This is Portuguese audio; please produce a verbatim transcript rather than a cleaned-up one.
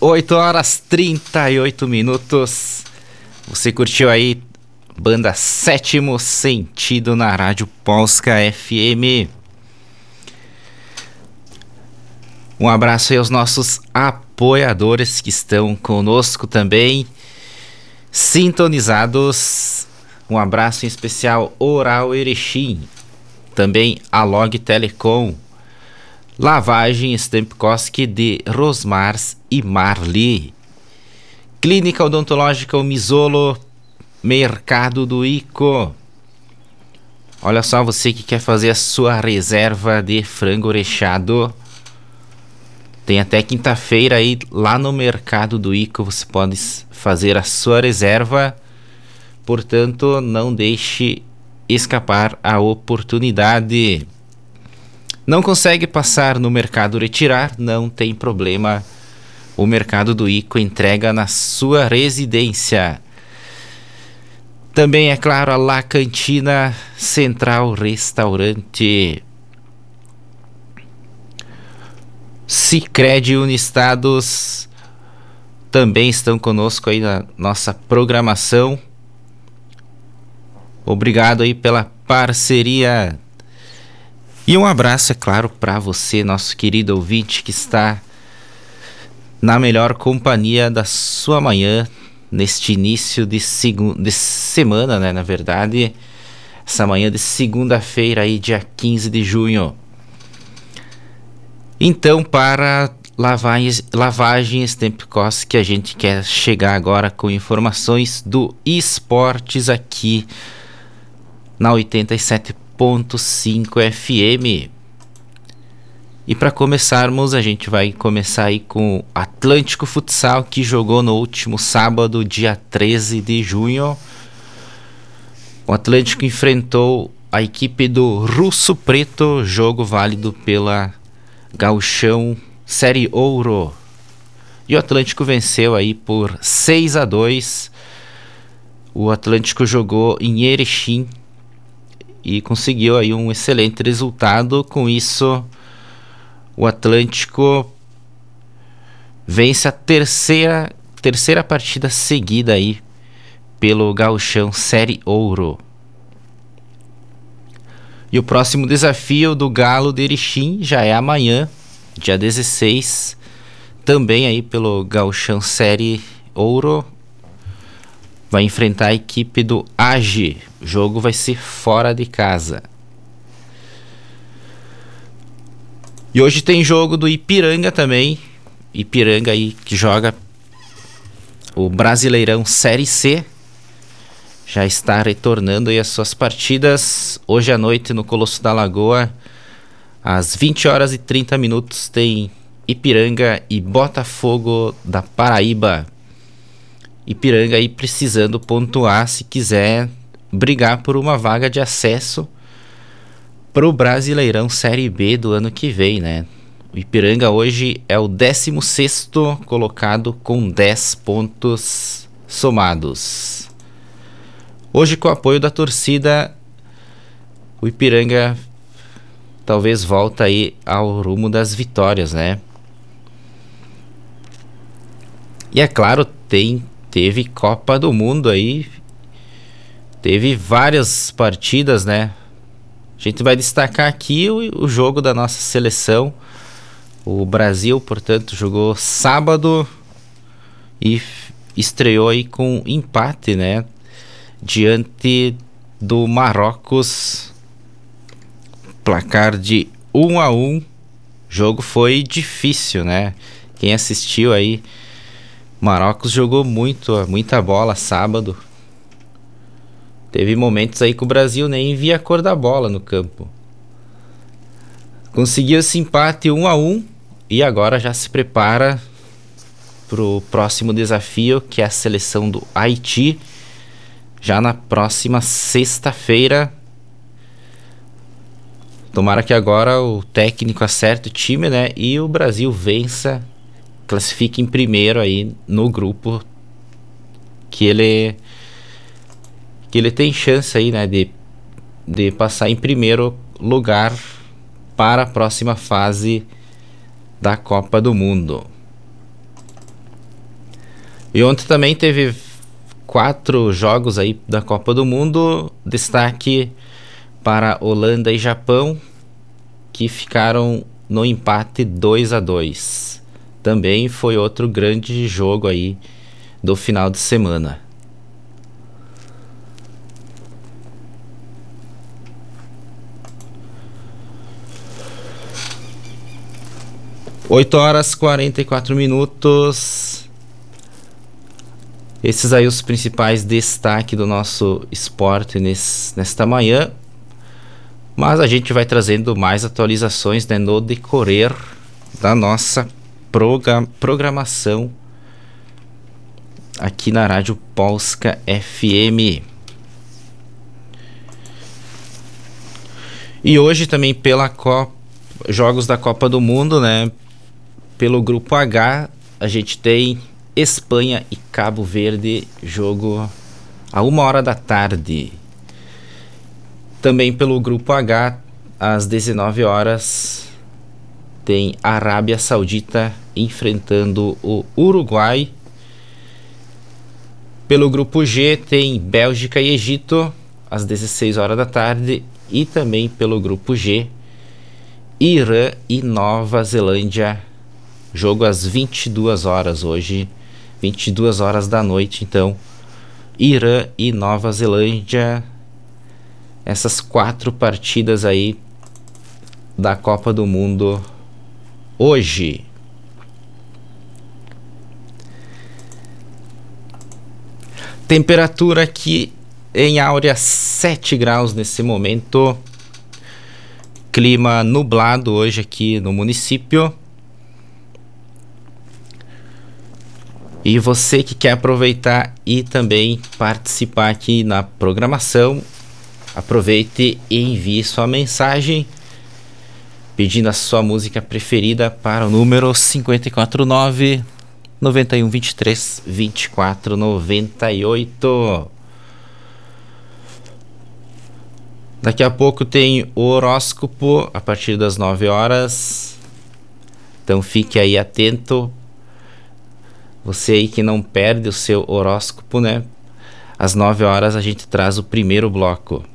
oito horas e trinta e oito minutos. Você curtiu aí banda Sétimo Sentido na Rádio Polska F M. Um abraço aí aos nossos apoiadores que estão conosco também, sintonizados. Um abraço em especial Oral Erechim, também a Log Telecom, Lavagem Stempkowski de Rosmars e Marli, Clínica Odontológica Misolo, Mercado do Ico. Olha só, você que quer fazer a sua reserva de frango recheado, tem até quinta-feira aí lá no Mercado do Ico, você pode fazer a sua reserva. Portanto, não deixe escapar a oportunidade. Não consegue passar no Mercado Retirar? Não tem problema. O Mercado do Ico entrega na sua residência. Também, é claro, a La Cantina Central Restaurante. Sicredi Unistados também estão conosco aí na nossa programação. Obrigado aí pela parceria. E um abraço, é claro, para você, nosso querido ouvinte, que está na melhor companhia da sua manhã, neste início de, segu- de semana, né? Na verdade, essa manhã de segunda-feira, aí, dia quinze de junho. Então, para lavagem, lavagem Stempkowski, que a gente quer chegar agora com informações do esportes aqui na oitenta e sete ponto cinco F M. E para começarmos, a gente vai começar aí com o Atlântico Futsal, que jogou no último sábado, dia treze de junho. O Atlântico enfrentou a equipe do Russo Preto, jogo válido pela Gauchão Série Ouro. E o Atlântico venceu aí por seis a dois. O Atlântico jogou em Erechim e conseguiu aí um excelente resultado. Com isso, o Atlântico vence a terceira, terceira partida seguida aí pelo Gauchão Série Ouro. E o próximo desafio do Galo de Erechim já é amanhã, dia dezesseis, também aí pelo Gauchão Série Ouro. Vai enfrentar a equipe do A G. O jogo vai ser fora de casa. E hoje tem jogo do Ipiranga também. Ipiranga aí que joga o Brasileirão Série C. Já está retornando aí as suas partidas. Hoje à noite no Colosso da Lagoa, às vinte horas e trinta minutos, tem Ipiranga e Botafogo da Paraíba. Ipiranga aí precisando pontuar se quiser brigar por uma vaga de acesso para o Brasileirão Série B do ano que vem, né? O Ipiranga hoje é o décimo sexto colocado com dez pontos somados. Hoje, com o apoio da torcida, o Ipiranga talvez volta aí ao rumo das vitórias, né? E é claro, tem Teve Copa do Mundo aí, teve várias partidas, né? A gente vai destacar aqui o, o jogo da nossa seleção. O Brasil, portanto, jogou sábado e estreou aí com empate, né? Diante do Marrocos, placar de um a um. O jogo foi difícil, né? Quem assistiu aí, Marrocos jogou muito, muita bola sábado. Teve momentos aí que o Brasil nem via a cor da bola no campo. Conseguiu esse empate um a um e agora já se prepara para o próximo desafio, que é a seleção do Haiti, já na próxima sexta-feira. Tomara que agora o técnico acerte o time, né? E o Brasil vença, classifique em primeiro aí no grupo, que ele que ele tem chance aí, né, de, de passar em primeiro lugar para a próxima fase da Copa do Mundo. E ontem também teve quatro jogos aí da Copa do Mundo. Destaque para Holanda e Japão, que ficaram no empate dois a dois. Também foi outro grande jogo aí do final de semana. oito horas e quarenta e quatro minutos. Esses aí os principais destaques do nosso esporte nesse, nesta manhã. Mas a gente vai trazendo mais atualizações, né, no decorrer da nossa program- programação aqui na Rádio Polska F M. E hoje também pela Copa, jogos da Copa do Mundo, né? Pelo grupo H, a gente tem Espanha e Cabo Verde, jogo a uma hora da tarde. Também pelo grupo H, às dezenove horas, tem Arábia Saudita enfrentando o Uruguai. Pelo grupo G, tem Bélgica e Egito, às dezesseis horas da tarde. E também pelo grupo G, Irã e Nova Zelândia, jogo às vinte e duas horas hoje, vinte e duas horas da noite. Então, Irã e Nova Zelândia, essas quatro partidas aí da Copa do Mundo hoje. Temperatura aqui em Áurea sete graus nesse momento. Clima nublado hoje aqui no município. E você que quer aproveitar e também participar aqui na programação, aproveite e envie sua mensagem pedindo a sua música preferida para o número cinco quatro nove, nove um dois três, vinte e quatro noventa e oito. Daqui a pouco tem o horóscopo a partir das nove horas. Então fique aí atento. Você aí que não perde o seu horóscopo, né? Às nove horas a gente traz o primeiro bloco.